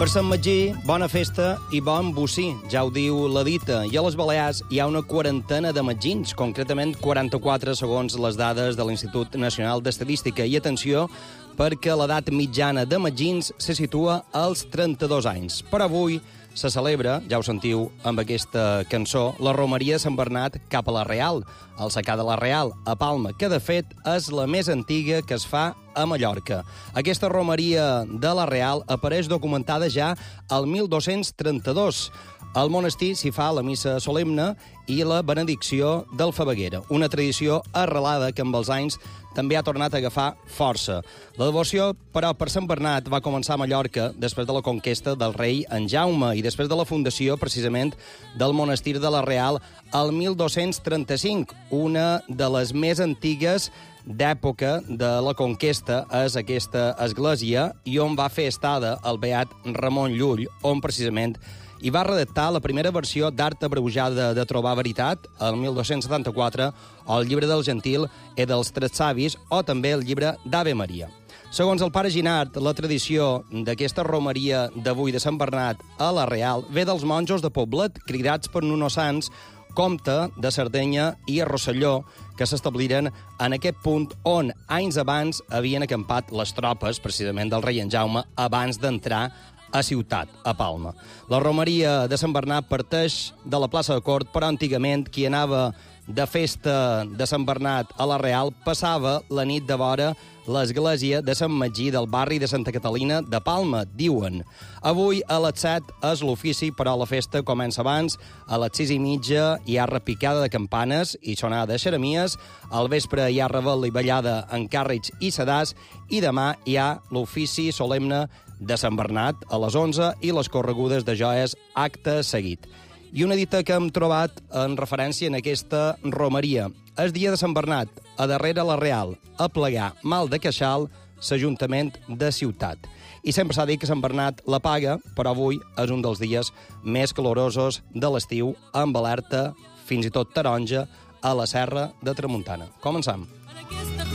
Per Sant Magí, bona festa i bon bocí, ja ho diu la dita. I a les Balears hi ha una quarantena de magins, concretament 44 segons les dades de l'Institut Nacional d'Estadística. I atenció, perquè l'edat mitjana de magins se situa als 32 anys. Per avui se celebra, ja ho sentiu amb aquesta cançó, la romeria de Sant Bernat cap a la Real, al secà de la Real, a Palma, que de fet és la més antiga que es fa a Mallorca. Aquesta romeria de la Real apareix documentada ja al 1232. Al monestir s'hi fa la missa solemne i la benedicció del Faveguera, una tradició arrelada que amb els anys també ha tornat a agafar força. La devoció, però, per Sant Bernat va començar a Mallorca després de la conquesta del rei en Jaume i després de la fundació, precisament, del monestir de la Real al 1235. Una de les més antigues d'època de la conquesta és aquesta església i on va fer estada el beat Ramon Llull, on precisament i va redactar la primera versió d'Art abreujada de trobar veritat, el 1274, o el llibre del Gentil i dels Tres Savis, o també el llibre d'Ave Maria. Segons el pare Ginart, la tradició d'aquesta romeria d'avui de Sant Bernat a la Real ve dels monjos de Poblet, cridats per Nuno Sans, comte de Sardenya i a Rosselló, que s'establiren en aquest punt on anys abans havien acampat les tropes, precisament del rei en Jaume, abans d'entrar a ciutat, a Palma. La romeria de Sant Bernat parteix de la plaça de Cort, però antigament qui anava de festa de Sant Bernat a la Real passava la nit de vora l'església de Sant Magí del barri de Santa Catalina de Palma, diuen. Avui a les 7 és l'ofici, però la festa comença abans. A les 6:30 hi ha repicada de campanes i sonada de xeremies. Al vespre hi ha revel i ballada en càrrecs i sedars. I demà hi ha l'ofici solemne de Sant Bernat a les 11 i les corregudes de joies acte seguit. I una dita que hem trobat en referència en aquesta romeria. És dia de Sant Bernat, a darrere la Real, a plegar mal de queixal, s'Ajuntament de Ciutat. I sempre s'ha dit que Sant Bernat la paga, però avui és un dels dies més calorosos de l'estiu, amb alerta, fins i tot taronja, a la Serra de Tramuntana. Començam.